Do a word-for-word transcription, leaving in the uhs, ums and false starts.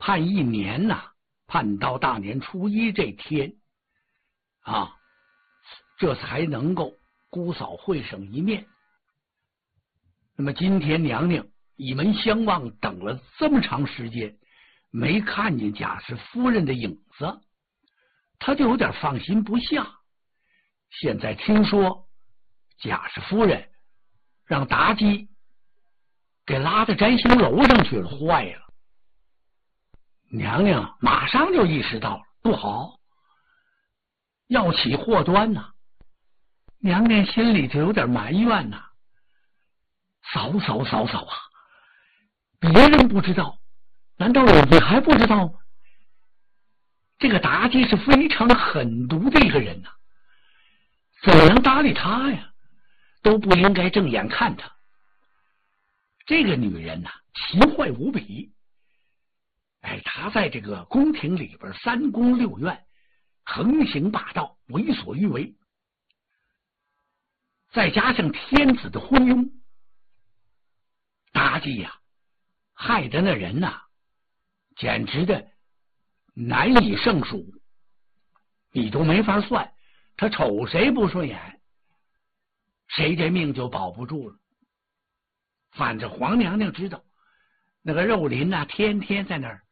判一年呐、啊，判到大年初一这天啊，这才能够姑嫂会上一面。那么今天娘娘倚门相望，等了这么长时间，没看见贾氏夫人的影子，她就有点放心不下。现在听说贾氏夫人让妲己给拉到摘星楼上去了，坏了。娘娘马上就意识到了，不好，要起祸端呐、啊！娘娘心里就有点埋怨呐、啊，嫂嫂嫂嫂啊，别人不知道，难道你还不知道吗？这个妲己是非常狠毒的一个人呐、啊，怎么能搭理她呀？都不应该正眼看她。这个女人呐、啊，奇坏无比。哎，她在这个宫廷里边三宫六院横行霸道，为所欲为，再加上天子的昏庸，妲己呀、啊，害得那人呐、啊，简直的难以胜数，你都没法算，他瞅谁不顺眼，谁这命就保不住了。反正皇娘娘知道，那个肉林呐、啊，天天在那儿